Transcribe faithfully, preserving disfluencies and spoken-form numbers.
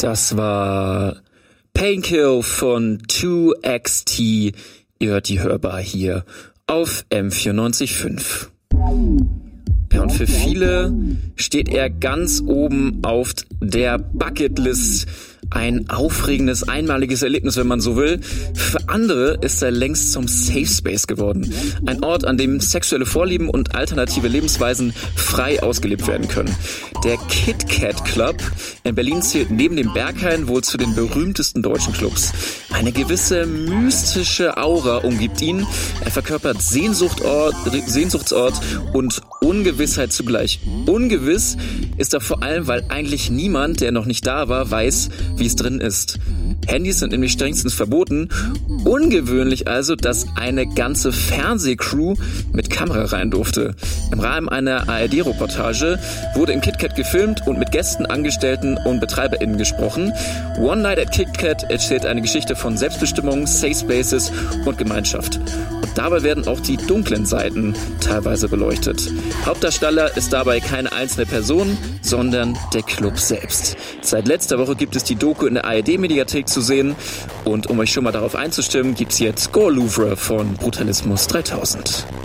Das war Painkill von two X T. Ihr hört die Hörbar hier auf M vierundneunzig Komma fünf. Ja, und für viele steht er ganz oben auf der Bucketlist. Ein aufregendes, einmaliges Erlebnis, wenn man so will. Für andere ist er längst zum Safe Space geworden. Ein Ort, an dem sexuelle Vorlieben und alternative Lebensweisen frei ausgelebt werden können. Der Kit Kat Club in Berlin zählt neben dem Berghain wohl zu den berühmtesten deutschen Clubs. Eine gewisse mystische Aura umgibt ihn. Er verkörpert Sehnsuchtort, Sehnsuchtsort und Ungewissheit zugleich. Ungewiss ist er vor allem, weil eigentlich niemand, der noch nicht da war, weiß, wie es drin ist. Handys sind nämlich strengstens verboten. Ungewöhnlich also, dass eine ganze Fernsehcrew mit Kamera rein durfte. Im Rahmen einer A R D-Reportage wurde im KitKat gefilmt und mit Gästen, Angestellten und BetreiberInnen gesprochen. One Night at KitKat erzählt eine Geschichte von Selbstbestimmung, Safe Spaces und Gemeinschaft. Und dabei werden auch die dunklen Seiten teilweise beleuchtet. Hauptdarsteller ist dabei keine einzelne Person, sondern der Club selbst. Seit letzter Woche gibt es die Doku in der A R D-Mediathek zu sehen. Und um euch schon mal darauf einzustimmen, gibt's jetzt Gore Louvre von Brutalismus dreitausend.